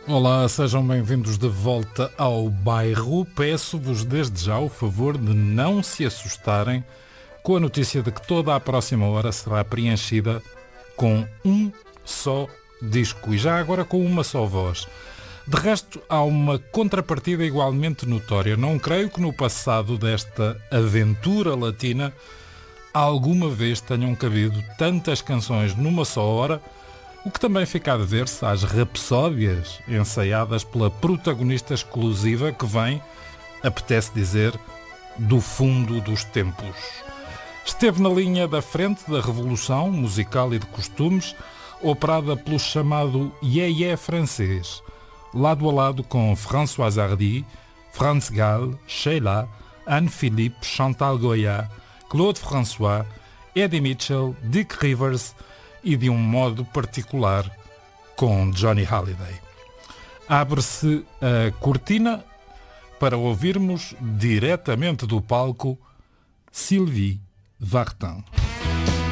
Olá, sejam bem-vindos de volta ao bairro. Peço-vos desde já o favor de não se assustarem com a notícia de que toda a próxima hora será preenchida com um só disco e já agora com uma só voz. De resto, há uma contrapartida igualmente notória. Não creio que no passado desta aventura latina alguma vez tenham cabido tantas canções numa só hora, o que também fica a dever-se às rapsódias ensaiadas pela protagonista exclusiva que vem, apetece dizer, do fundo dos tempos. Esteve na linha da frente da revolução musical e de costumes, operada pelo chamado ié-ié francês, lado a lado com François Hardy, Franz Gall, Sheila, Anne Philippe, Chantal Goya, Claude François, Eddie Mitchell, Dick Rivers e, de um modo particular, com Johnny Hallyday. Abre-se a cortina para ouvirmos diretamente do palco Sylvie Vartan.